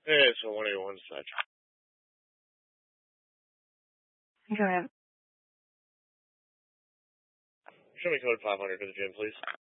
Yeah, so 181 side. Go ahead. Show me code 500 to the gym, please.